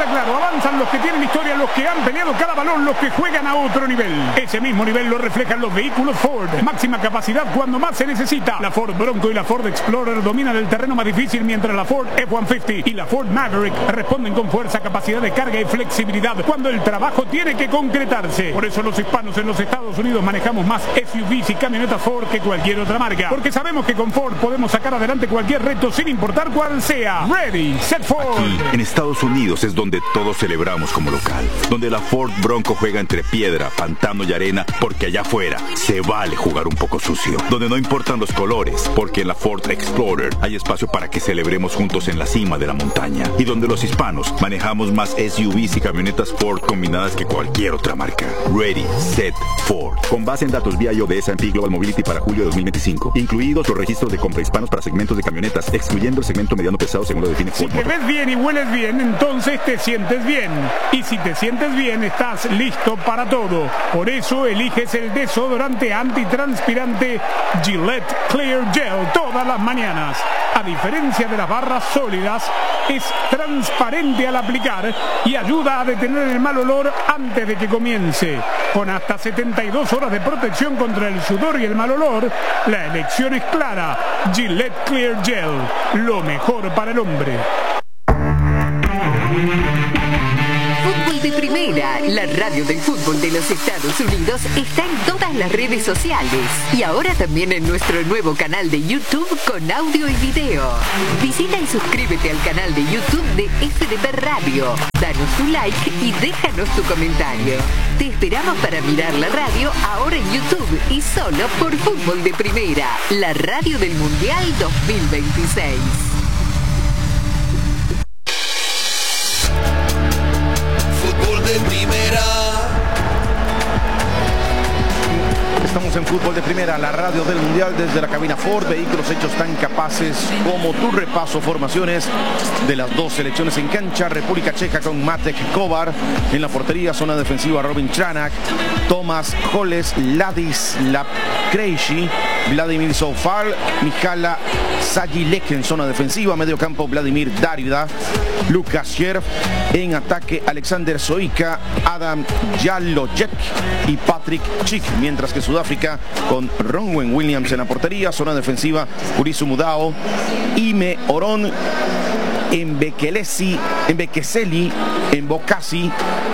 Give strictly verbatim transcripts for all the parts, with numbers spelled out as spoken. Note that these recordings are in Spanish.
queda claro, avanzan los que tienen historia, los que han peleado cada balón, los que juegan a otro nivel. Ese mismo nivel lo reflejan los vehículos Ford. Máxima capacidad cuando más se necesita. La Ford Bronco y la Ford Explorer dominan el terreno más difícil, mientras la Ford F ciento cincuenta y la Ford Maverick responden con fuerza, capacidad de carga y flexibilidad cuando el trabajo tiene que concretarse. Por eso los hispanos en los Estados Unidos manejamos más S U Vs y camionetas Ford que cualquier otra marca, porque sabemos que con Ford podemos sacar adelante cualquier reto sin importar cuál sea. Ready, set, Ford. Aquí, en Estados Unidos, es donde todos celebramos como local, donde la Ford Bronco juega entre piedra, pantano y arena, porque allá afuera se vale jugar un poco sucio, donde no importan los colores, porque en la Ford Explorer hay espacio para que celebremos juntos en la cima de la montaña, y donde los hispanos manejamos más S U Vs y camionetas Ford combinadas que cualquier otra marca. Ready, set, Ford. Con base en datos V I O de S and P Global Mobility para julio de dos mil veinticinco, incluidos los registros de compra hispanos para segmentos de camionetas, excluyendo el segmento mediano pesado según lo define Ford. Si te ves bien y hueles bien, entonces te sientes bien. Y si te sientes bien, estás listo para todo. Por eso eliges el desodorante antitranspirante Gillette Clear Gel todas las mañanas. A diferencia de las barras sólidas, es transparente al aplicar y ayuda a detener el mal olor antes de que comience. Con hasta setenta y dos horas de protección contra el sudor y el mal olor, la elección es clara. Gillette Clear Gel, lo mejor para el hombre. Fútbol de Primera, la radio del fútbol de los Estados Unidos, está en todas las redes sociales y ahora también en nuestro nuevo canal de YouTube con audio y video. Visita y suscríbete al canal de YouTube de F D P Radio. Danos tu like y déjanos tu comentario. Te esperamos para mirar la radio ahora en YouTube y solo por Fútbol de Primera, la radio del Mundial dos mil veintiséis. De Primera. Estamos en Fútbol de Primera, la radio del Mundial desde la cabina Ford. Vehículos hechos tan capaces como tu repaso. Formaciones de las dos selecciones en cancha. República Checa con Matek Kovar. En la portería, zona defensiva, Robin Tranak, Tomas Holes, Ladislav Krejci, Vladimir Soufal, Michala Sajilek en zona defensiva. Medio campo, Vladimir Darida, Lukas Scherf. En ataque, Alexander Soika, Adam Jalojek y Patrick Schick. Mientras que Sudáfrica con Ronwen Williams en la portería. Zona defensiva, Kurisu Mudao, Ime Oron, Mbekelesi, Mbekeseli, Mbokasi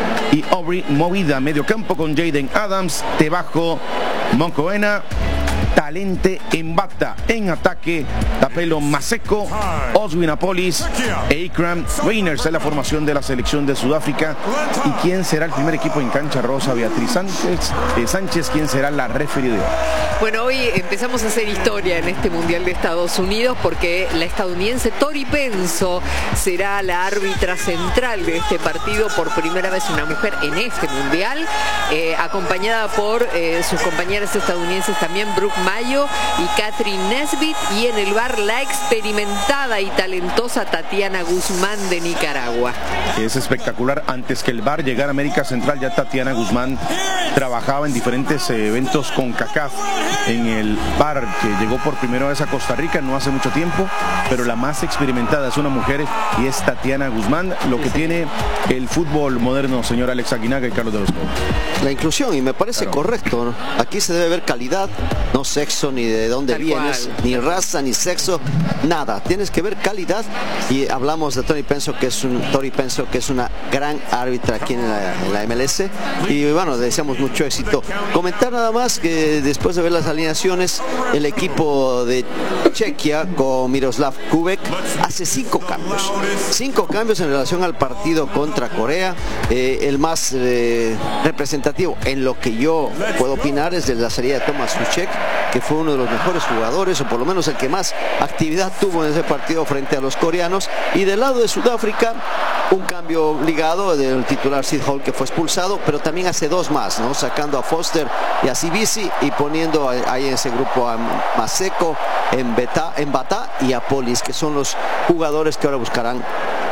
y Aubrey Movida. Medio campo con Jaden Adams, Tebajo Moncoena, Talente Mbata. En ataque, Tapelo Maseko, Oswin Apolis e Ikram Reiners en la formación de la selección de Sudáfrica. ¿Y quién será el primer equipo en cancha rosa? Beatriz Sánchez, eh, Sánchez, ¿quién será la referee de hoy? Bueno, hoy empezamos a hacer historia en este Mundial de Estados Unidos porque la estadounidense Tori Penso será la árbitra central de este partido. Por primera vez una mujer en este Mundial, eh, acompañada por eh, sus compañeras estadounidenses también, Brooke Mayo y Catherine Nesbitt, y en el V A R la experimentada y talentosa Tatiana Guzmán de Nicaragua. Es espectacular. Antes que el V A R llegara a América Central, ya Tatiana Guzmán trabajaba en diferentes eventos con CACAF. En el V A R, que llegó por primera vez a Costa Rica no hace mucho tiempo, pero la más experimentada es una mujer y es Tatiana Guzmán. Lo que tiene el fútbol moderno, señor Alex Aguinaga y Carlos de los Cobos. La inclusión, y me parece claro. correcto, ¿no? Aquí se debe ver calidad, no sexo, ni de dónde Tal vienes, cual. ni raza, ni sexo, nada. Tienes que ver calidad. Y hablamos de Tori Penso, que es un Tori Penso, que es una gran árbitra aquí en la, en la M L S. Y bueno, le deseamos mucho éxito. Comentar nada más que después de ver las alineaciones, el equipo de Chequia con Miroslav Kubek hace cinco cambios. Cinco cambios en relación al partido contra Corea. Eh, el más eh, representativo, en lo que yo puedo opinar, es de la salida de Tomas Suchek, que fue uno de los mejores jugadores, o por lo menos el que más actividad tuvo en ese partido frente a los coreanos. Y del lado de Sudáfrica, un cambio obligado del titular Sid Hall, que fue expulsado, pero también hace dos más, ¿no? Sacando a Foster y a Sibisi y poniendo ahí en ese grupo a Maseko, en Bata y a Polis, que son los jugadores que ahora buscarán el gol.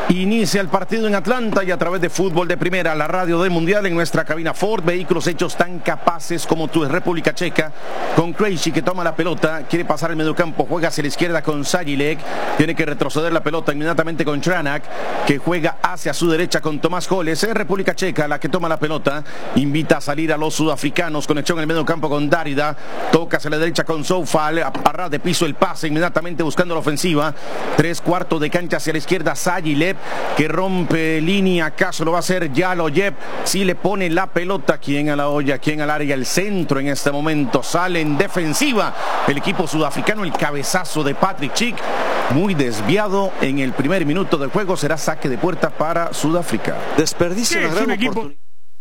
Inicia el partido en Atlanta y a través de Fútbol de Primera, la radio del Mundial, en nuestra cabina Ford, vehículos hechos tan capaces como tú. Es República Checa con Krejci, que toma la pelota, quiere pasar el mediocampo, juega hacia la izquierda con Sajilek, tiene que retroceder la pelota inmediatamente con Tranak, que juega hacia su derecha con Tomás Holes. Es República Checa la que toma la pelota, invita a salir a los sudafricanos, conexión en el mediocampo con Dárida, toca hacia la derecha con Soufal, a ras de piso el pase, inmediatamente buscando la ofensiva, tres cuartos de cancha hacia la izquierda, Sajilek, que rompe línea, acaso lo va a hacer Yaloyev, si le pone la pelota, quien a la olla, quien al área, el centro en este momento, sale en defensiva el equipo sudafricano, el cabezazo de Patrick Schick, muy desviado en el primer minuto del juego, será saque de puerta para Sudáfrica. Desperdicio una gran oportunidad.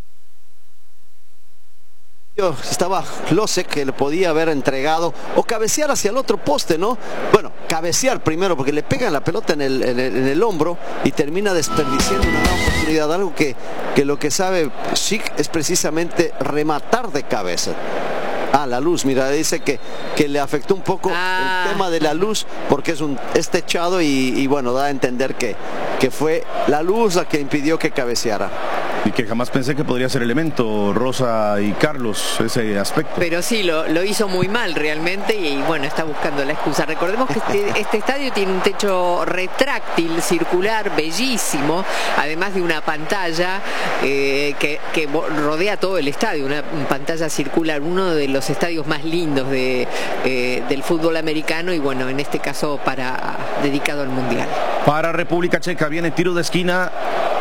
Estaba Klose, que le podía haber entregado o cabecear hacia el otro poste, ¿no? Bueno, cabecear primero porque le pegan la pelota en el, en el, en el hombro y termina desperdiciando una gran oportunidad, algo que, que lo que sabe Schick es precisamente rematar de cabeza. Ah, la luz, mira, dice que, que le afectó un poco ah. el tema de la luz porque es un es techado y, y bueno, da a entender que, que fue la luz la que impidió que cabeceara. Y que jamás pensé que podría ser elemento, Rosa y Carlos, ese aspecto. Pero sí, lo, lo hizo muy mal realmente y, y bueno, está buscando la excusa. Recordemos que este, este estadio tiene un techo retráctil, circular, bellísimo, además de una pantalla eh, que, que rodea todo el estadio, una pantalla circular, uno de los estadios más lindos de, eh, del fútbol americano y bueno, en este caso para dedicado al Mundial. Para República Checa viene tiro de esquina.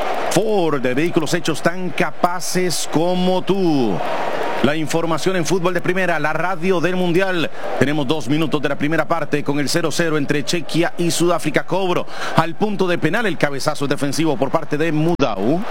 Ford, de vehículos hechos tan capaces como tú. La información en Fútbol de Primera, la radio del Mundial. Tenemos dos minutos de la primera parte con el cero cero entre Chequia y Sudáfrica. Cobro al punto de penal, el cabezazo defensivo por parte de Mudau.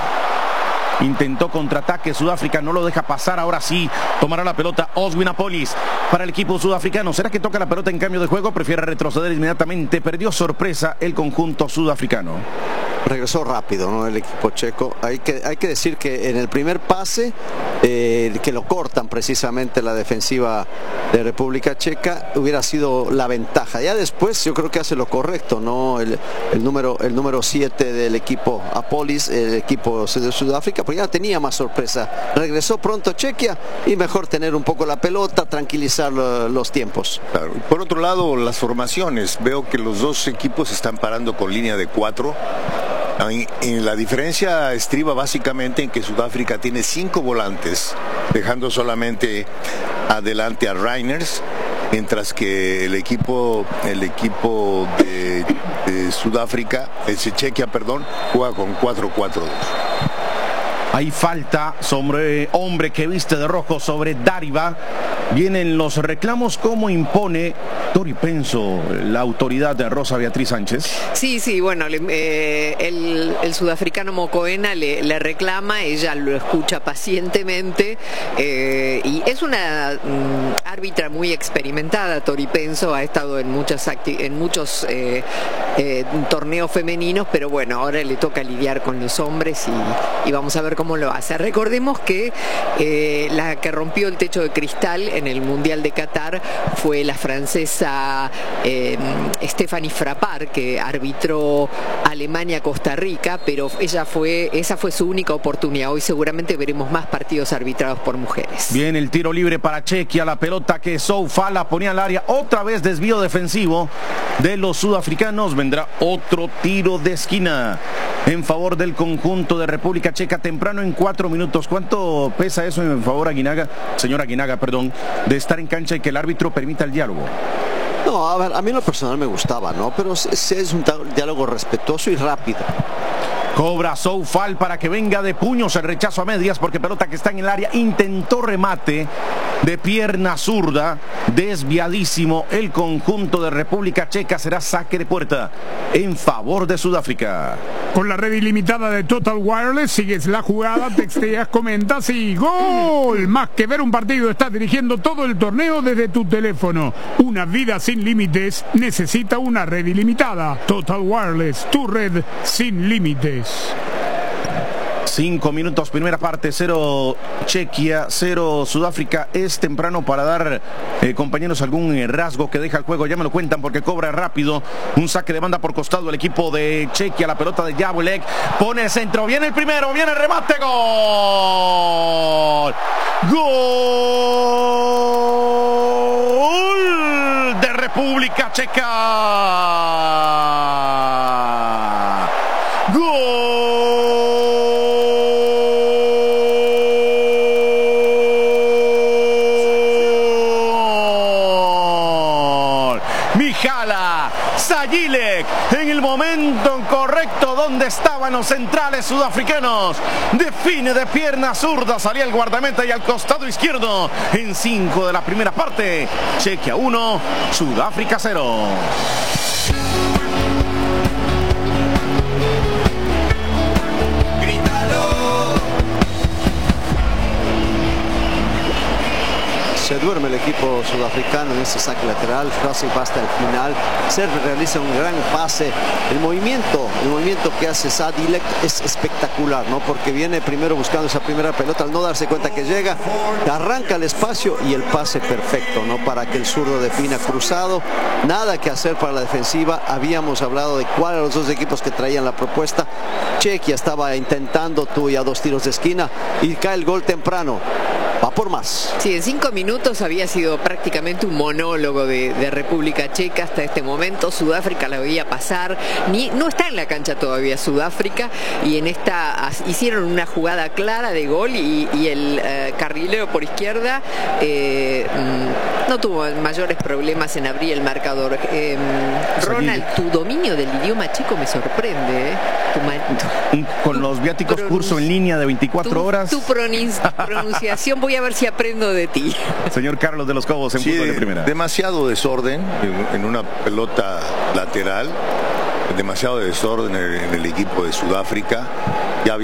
Intentó contraataque, Sudáfrica no lo deja pasar, ahora sí, tomará la pelota Oswin Apolis para el equipo sudafricano. ¿Será que toca la pelota en cambio de juego? Prefiere retroceder inmediatamente, perdió sorpresa el conjunto sudafricano. Regresó rápido, ¿no? El equipo checo. Hay que, hay que decir que en el primer pase, eh, que lo cortan precisamente la defensiva de República Checa, hubiera sido la ventaja. Ya después yo creo que hace lo correcto, ¿no? El, el número el número siete del equipo Apolis, el equipo de Sudáfrica, porque ya tenía más sorpresa. Regresó pronto Chequia y mejor tener un poco la pelota, tranquilizar lo, los tiempos. Claro. Por otro lado, las formaciones. Veo que los dos equipos están parando con línea de cuatro. En, en la diferencia estriba básicamente en que Sudáfrica tiene cinco volantes, dejando solamente adelante a Reiners, mientras que el equipo el equipo de, de Sudáfrica, ese Chequia, perdón, juega con cuatro cuatro dos. Hay falta sobre hombre que viste de rojo sobre Dárida. Vienen los reclamos, como impone Tori Penso, la autoridad de Rosa Beatriz Sánchez. Sí, sí, bueno, le, eh, el, el sudafricano Mokoena le, le reclama, ella lo escucha pacientemente eh, y es una mm, árbitra muy experimentada. Tori Penso ha estado en, muchas en muchos eh, eh, torneos femeninos, pero bueno, ahora le toca lidiar con los hombres y, y vamos a ver cómo lo hace. Recordemos que eh, la que rompió el techo de cristal en el Mundial de Qatar fue la francesa eh, Stéphanie Frappart, que arbitró Alemania-Costa Rica, pero ella fue, esa fue su única oportunidad. Hoy seguramente veremos más partidos arbitrados por mujeres. Bien, el tiro libre para Chequia, la pelota que Soufal la ponía al área, otra vez desvío defensivo de los sudafricanos. Vendrá otro tiro de esquina en favor del conjunto de República Checa, temprano en cuatro minutos. ¿Cuánto pesa eso en favor a Aguinaga, señora Aguinaga, perdón, de estar en cancha y que el árbitro permita el diálogo? No, a ver, a mí en lo personal me gustaba, ¿no? Pero es, es un diálogo respetuoso y rápido. Cobra Soufal para que venga de puños el rechazo a medias, porque pelota que está en el área, intentó remate de pierna zurda, desviadísimo el conjunto de República Checa. Será saque de puerta en favor de Sudáfrica. Con la red ilimitada de Total Wireless, sigues la jugada, texteas, comentas y ¡gol! Más que ver un partido, estás dirigiendo todo el torneo desde tu teléfono. Una vida sin límites necesita una red ilimitada. Total Wireless, tu red sin límites. Cinco minutos, primera parte, cero Chequia, cero Sudáfrica. Es temprano para dar, eh, compañeros, algún eh, rasgo que deja el juego. Ya me lo cuentan porque cobra rápido. Un saque de banda por costado el equipo de Chequia. La pelota de Javolek. Pone el centro. Viene el primero. Viene el remate. Gol. Gol de República Checa. Gol. Mijala Sajilek en el momento correcto donde estaban los centrales sudafricanos. Define de pierna zurda, salía el guardameta y al costado izquierdo en cinco de la primera parte. Chequia uno, Sudáfrica cero. Se duerme el equipo sudafricano en ese saque lateral. Russell va hasta el final. Se realiza un gran pase. El movimiento, el movimiento que hace Sajilek es espectacular, ¿no? Porque viene primero buscando esa primera pelota, al no darse cuenta que llega, arranca el espacio y el pase perfecto, ¿no? Para que el zurdo defina cruzado. Nada que hacer para la defensiva. Habíamos hablado de cuáles eran los dos equipos que traían la propuesta. Chequia estaba intentando, tú y a dos tiros de esquina, y cae el gol temprano. Va por más. Sí, en cinco minutos había sido prácticamente un monólogo de, de República Checa hasta este momento. Sudáfrica la veía pasar. Ni, no está en la cancha todavía Sudáfrica. Y en esta hicieron una jugada clara de gol y, y el eh, carrilero por izquierda eh, no tuvo mayores problemas en abrir el marcador. Eh, Ronald, tu dominio del idioma checo me sorprende. ¿eh? Tu, tu, Con los viáticos curso en línea de veinticuatro tu, horas. Tu pronunciación, voy a ver si aprendo de ti. Señor Carlos de los Cobos en sí, fútbol de primera. Demasiado desorden en, en una pelota lateral, demasiado desorden en el, en el equipo de Sudáfrica.